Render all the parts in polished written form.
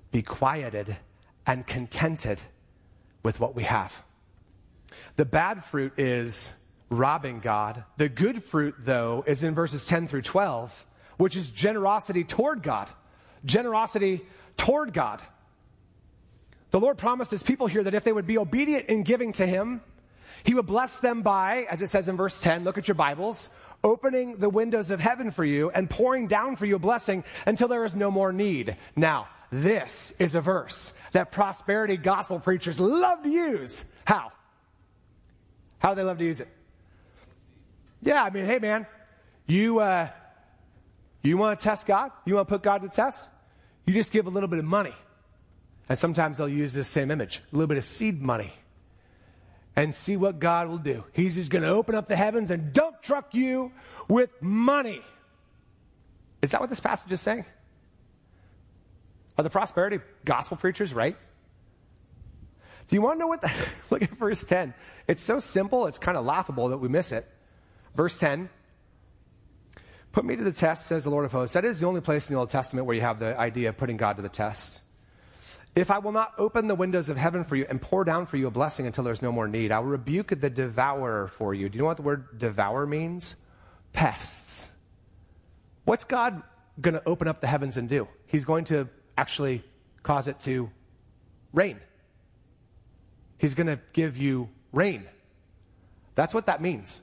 be quieted and contented with what we have. The bad fruit is robbing God. The good fruit, though, is in verses 10 through 12, which is generosity toward God. Generosity toward God. The Lord promised his people here that if they would be obedient in giving to him, he would bless them by, as it says in verse 10, look at your Bibles, opening the windows of heaven for you and pouring down for you a blessing until there is no more need. Now, this is a verse that prosperity gospel preachers love to use. How? How do they love to use it? Yeah, I mean, hey man, you want to test God? You want to put God to the test? You just give a little bit of money. And sometimes they'll use this same image, a little bit of seed money. And see what God will do. He's just going to open up the heavens and dump truck you with money. Is that what this passage is saying? Are the prosperity gospel preachers right? Do you want to know what the... Look at verse 10. It's so simple, it's kind of laughable that we miss it. Verse 10. Put me to the test, says the Lord of hosts. That is the only place in the Old Testament where you have the idea of putting God to the test. If I will not open the windows of heaven for you and pour down for you a blessing until there's no more need, I will rebuke the devourer for you. Do you know what the word devour means? Pests. What's God going to open up the heavens and do? He's going to actually cause it to rain. He's going to give you rain. That's what that means.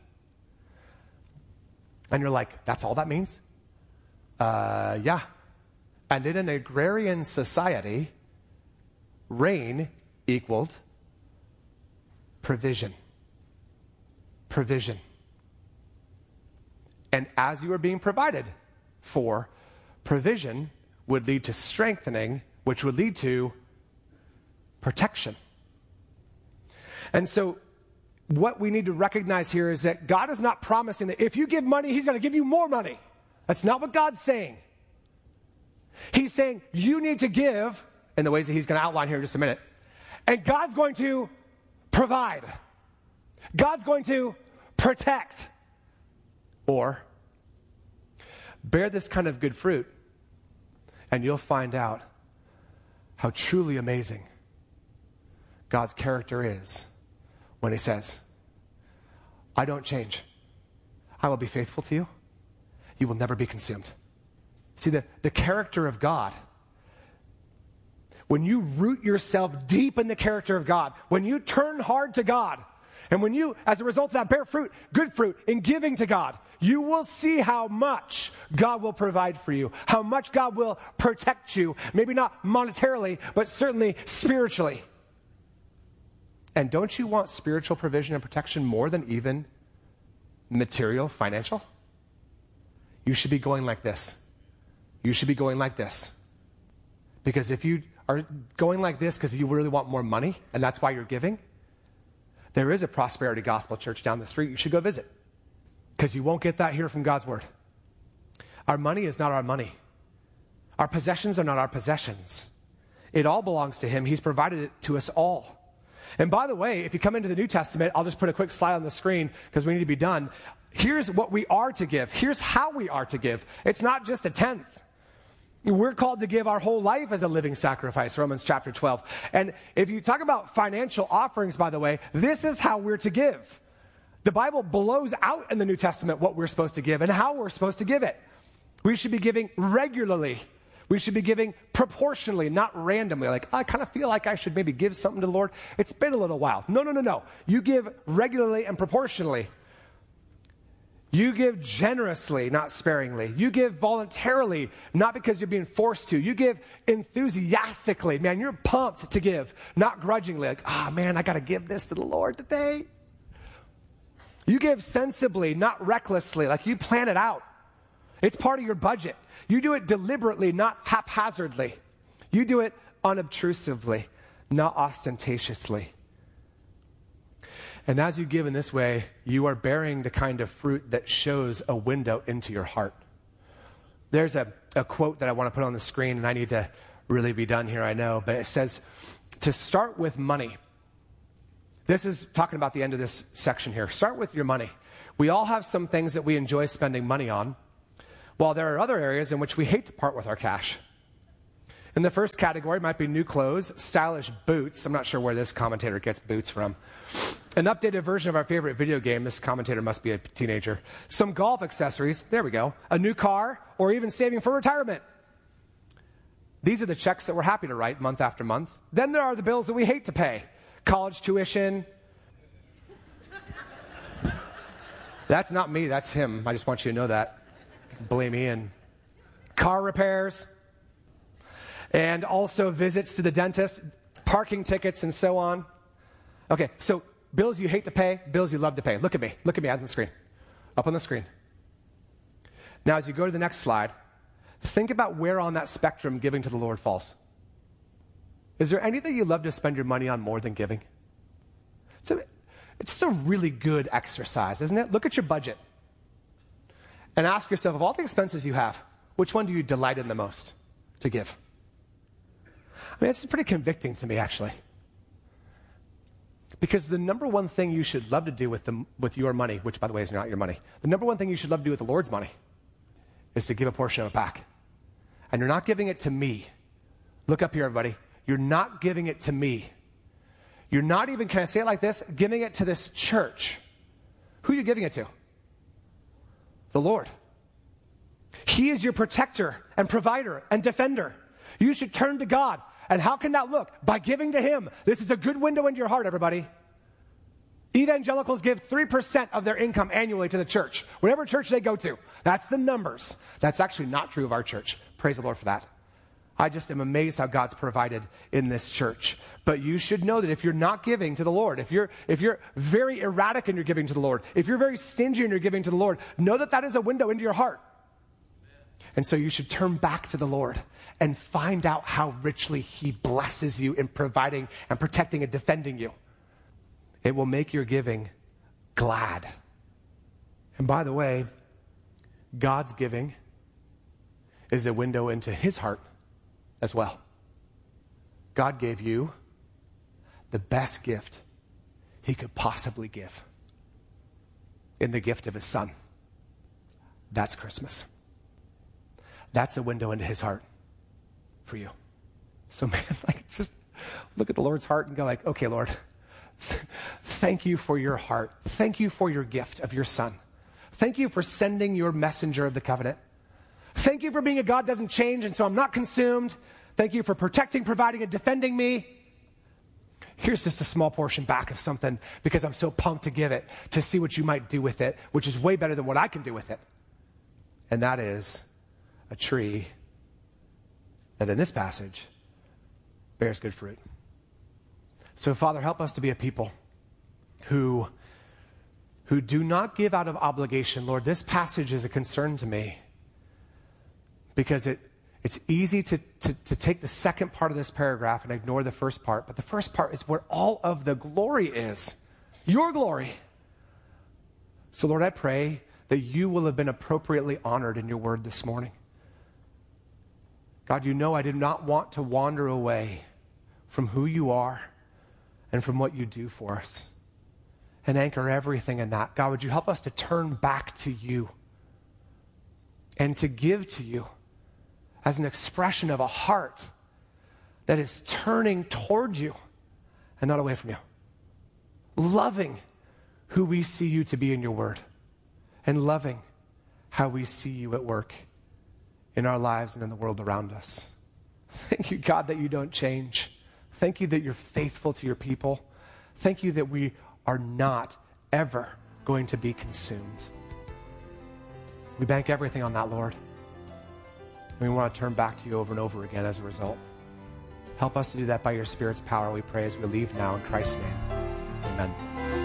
And you're like, that's all that means? Yeah. And in an agrarian society, rain equaled provision. Provision. And as you are being provided for, provision would lead to strengthening, which would lead to protection. And so what we need to recognize here is that God is not promising that if you give money, he's going to give you more money. That's not what God's saying. He's saying you need to give in the ways that he's going to outline here in just a minute. And God's going to provide. God's going to protect. Or bear this kind of good fruit, and you'll find out how truly amazing God's character is when he says, I don't change. I will be faithful to you. You will never be consumed. See, the character of God, when you root yourself deep in the character of God, when you turn hard to God, and when you, as a result of that, bear fruit, good fruit, in giving to God, you will see how much God will provide for you, how much God will protect you, maybe not monetarily, but certainly spiritually. And don't you want spiritual provision and protection more than even material, financial? You should be going like this. You should be going like this. Because if you are going like this because you really want more money, and that's why you're giving, there is a prosperity gospel church down the street you should go visit. Because you won't get that here from God's word. Our money is not our money. Our possessions are not our possessions. It all belongs to him. He's provided it to us all. And by the way, if you come into the New Testament, I'll just put a quick slide on the screen because we need to be done. Here's what we are to give. Here's how we are to give. It's not just a tenth. We're called to give our whole life as a living sacrifice, Romans chapter 12. And if you talk about financial offerings, by the way, this is how we're to give. The Bible blows out in the New Testament what we're supposed to give and how we're supposed to give it. We should be giving regularly. We should be giving proportionally, not randomly. Like, I kind of feel like I should maybe give something to the Lord. It's been a little while. No. You give regularly and proportionally. You give generously, not sparingly. You give voluntarily, not because you're being forced to. You give enthusiastically. Man, you're pumped to give, not grudgingly. Like, man, I got to give this to the Lord today. You give sensibly, not recklessly. Like, you plan it out. It's part of your budget. You do it deliberately, not haphazardly. You do it unobtrusively, not ostentatiously. And as you give in this way, you are bearing the kind of fruit that shows a window into your heart. There's a quote that I want to put on the screen, and I need to really be done here, I know, but it says, to start with money. This is talking about the end of this section here. Start with your money. We all have some things that we enjoy spending money on, while there are other areas in which we hate to part with our cash. And the first category might be new clothes, stylish boots. I'm not sure where this commentator gets boots from. An updated version of our favorite video game. This commentator must be a teenager. Some golf accessories. There we go. A new car, or even saving for retirement. These are the checks that we're happy to write month after month. Then there are the bills that we hate to pay. College tuition. That's not me, that's him. I just want you to know that. Blame Ian. Car repairs. And also visits to the dentist, parking tickets, and so on. Okay, so bills you hate to pay, bills you love to pay. Look at me on the screen. Up on the screen. Now, as you go to the next slide, think about where on that spectrum giving to the Lord falls. Is there anything you love to spend your money on more than giving? It's a really good exercise, isn't it? Look at your budget and ask yourself, of all the expenses you have, which one do you delight in the most to give? I mean, it's pretty convicting to me, actually. Because the number one thing you should love to do with your money, which, by the way, is not your money, the number one thing you should love to do with the Lord's money is to give a portion of it back. And you're not giving it to me. Look up here, everybody. You're not giving it to me. You're not even, can I say it like this, giving it to this church. Who are you giving it to? The Lord. He is your protector and provider and defender. You should turn to God. And how can that look? By giving to Him. This is a good window into your heart, everybody. Evangelicals give 3% of their income annually to the church, whatever church they go to. That's the numbers. That's actually not true of our church. Praise the Lord for that. I just am amazed how God's provided in this church. But you should know that if you're not giving to the Lord, if you're very erratic in your giving to the Lord, if you're very stingy in your giving to the Lord, know that that is a window into your heart. And so you should turn back to the Lord and find out how richly He blesses you in providing and protecting and defending you. It will make your giving glad. And by the way, God's giving is a window into His heart as well. God gave you the best gift He could possibly give in the gift of His Son. That's Christmas. That's a window into His heart for you. So man, just look at the Lord's heart and go okay, Lord, thank you for your heart. Thank you for your gift of your Son. Thank you for sending your messenger of the covenant. Thank you for being a God doesn't change, and so I'm not consumed. Thank you for protecting, providing, and defending me. Here's just a small portion back of something because I'm so pumped to give it, to see what you might do with it, which is way better than what I can do with it. And that is a tree that in this passage bears good fruit. So, Father, help us to be a people who do not give out of obligation. Lord, this passage is a concern to me because it's easy to take the second part of this paragraph and ignore the first part. But the first part is where all of the glory is. Your glory. So, Lord, I pray that you will have been appropriately honored in your word this morning. God, you know I did not want to wander away from who you are and from what you do for us and anchor everything in that. God, would you help us to turn back to you and to give to you as an expression of a heart that is turning toward you and not away from you. Loving who we see you to be in your word and loving how we see you at work in our lives and in the world around us. Thank you, God, that you don't change. Thank you that you're faithful to your people. Thank you that we are not ever going to be consumed. We bank everything on that, Lord. And we want to turn back to you over and over again as a result. Help us to do that by your Spirit's power, we pray, as we leave now in Christ's name. Amen.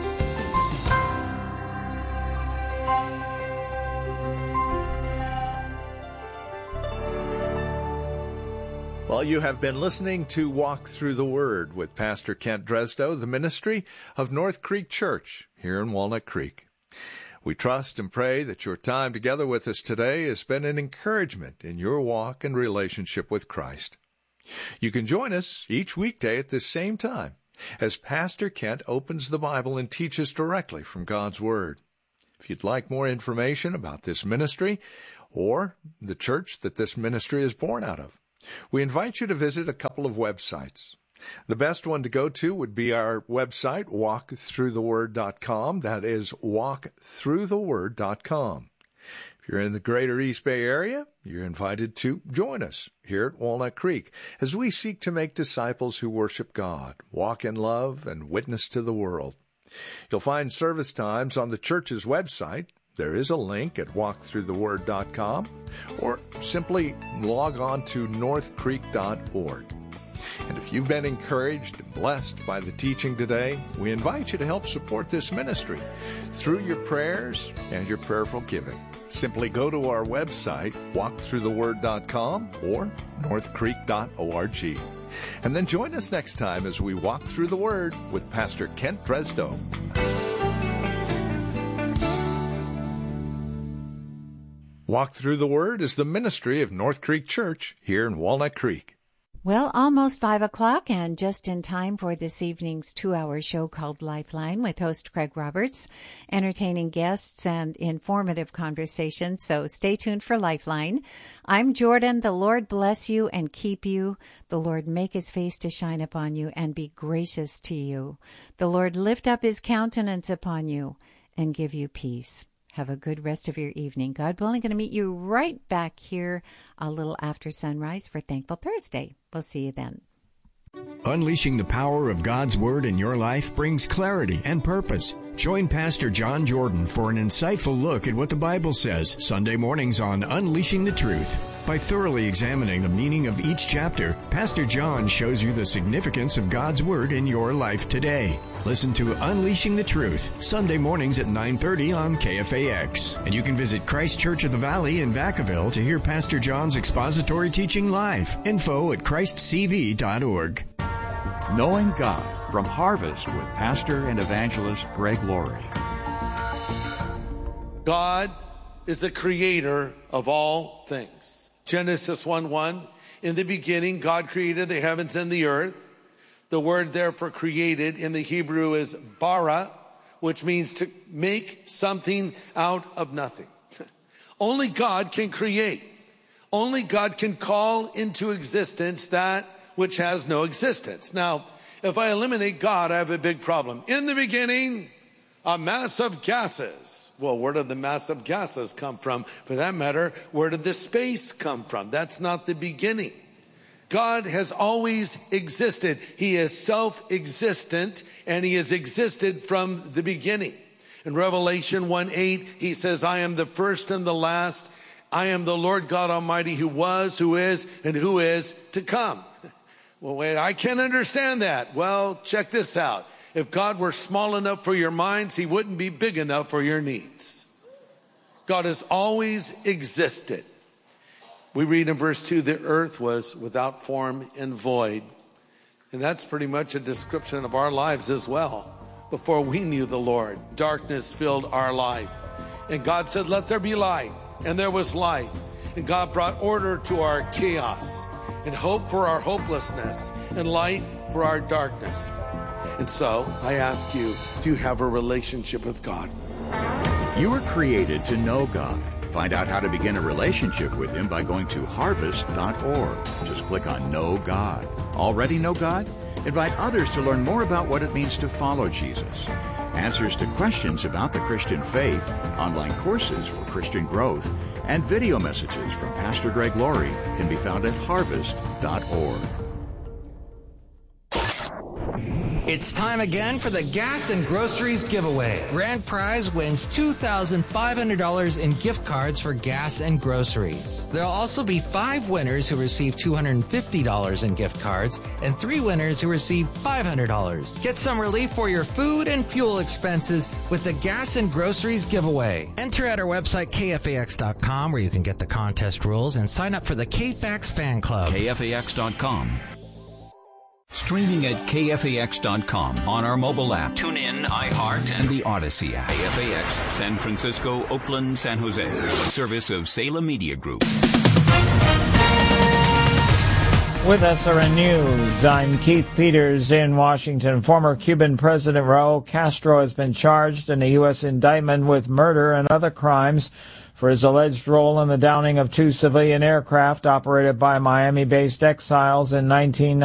Well, you have been listening to Walk Through the Word with Pastor Kent Dresdow, the ministry of North Creek Church here in Walnut Creek. We trust and pray that your time together with us today has been an encouragement in your walk and relationship with Christ. You can join us each weekday at this same time as Pastor Kent opens the Bible and teaches directly from God's Word. If you'd like more information about this ministry or the church that this ministry is born out of, We invite you to visit a couple of websites. The best one to go to would be our website, walkthroughtheword.com. That is walkthroughtheword.com. If you're in the greater East Bay area, you're invited to join us here at Walnut Creek as we seek to make disciples who worship God, walk in love, and witness to the world. You'll find service times on the church's website. There is a link at walkthroughtheword.com, or simply log on to northcreek.org. And if you've been encouraged and blessed by the teaching today, we invite you to help support this ministry through your prayers and your prayerful giving. Simply go to our website, walkthroughtheword.com or northcreek.org. And then join us next time as we walk through the Word with Pastor Kent Dresdow. Walk Through the Word is the ministry of North Creek Church here in Walnut Creek. Well, almost 5 o'clock and just in time for this evening's 2-hour show called Lifeline with host Craig Roberts, entertaining guests and informative conversations. So stay tuned for Lifeline. I'm Jordan. The Lord bless you and keep you. The Lord make his face to shine upon you and be gracious to you. The Lord lift up his countenance upon you and give you peace. Have a good rest of your evening. God willing, going to meet you right back here a little after sunrise for Thankful Thursday. We'll see you then. Unleashing the power of God's Word in your life brings clarity and purpose. Join Pastor John Jordan for an insightful look at what the Bible says Sunday mornings on Unleashing the Truth. By thoroughly examining the meaning of each chapter, Pastor John shows you the significance of God's Word in your life today. Listen to Unleashing the Truth, Sunday mornings at 9:30 on KFAX. And you can visit Christ Church of the Valley in Vacaville to hear Pastor John's expository teaching live. Info at christcv.org. Knowing God from Harvest with Pastor and Evangelist Greg Laurie. God is the creator of all things. Genesis 1:1, in the beginning God created the heavens and the earth. The word there for created in the Hebrew is bara, which means to make something out of nothing. Only God can create. Only God can call into existence that which has no existence. Now, if I eliminate God, I have a big problem. In the beginning, a mass of gases. Well, where did the mass of gases come from? For that matter, where did the space come from? That's not the beginning. God has always existed. He is self-existent, and he has existed from the beginning. In Revelation 1:8, he says, I am the first and the last. I am the Lord God Almighty who was, who is, and who is to come. Well, wait, I can't understand that. Well, check this out. If God were small enough for your minds, he wouldn't be big enough for your needs. God has always existed. We read in verse 2, the earth was without form and void. And that's pretty much a description of our lives as well. Before we knew the Lord, darkness filled our life. And God said, let there be light. And there was light. And God brought order to our chaos, and hope for our hopelessness, and light for our darkness. And so I ask you, do you have a relationship with God? You were created to know God. Find out how to begin a relationship with him by going to harvest.org. Just click on Know God. Already know God? Invite others to learn more about what it means to follow Jesus. Answers to questions about the Christian faith, online courses for Christian growth, and video messages from Pastor Greg Laurie can be found at harvest.org. It's time again for the Gas and Groceries giveaway. Grand prize wins $2,500 in gift cards for gas and groceries. There'll also be 5 winners who receive $250 in gift cards and 3 winners who receive $500. Get some relief for your food and fuel expenses with the Gas and Groceries giveaway. Enter at our website, KFAX.com, where you can get the contest rules and sign up for the KFAX Fan Club. KFAX.com. Streaming at KFAX.com on our mobile app, TuneIn, iHeart, and the Odyssey app. KFAX, San Francisco, Oakland, San Jose. A service of Salem Media Group. With SRN News, I'm Keith Peters in Washington. Former Cuban President Raul Castro has been charged in a U.S. indictment with murder and other crimes for his alleged role in the downing of 2 civilian aircraft operated by Miami-based exiles in 1990.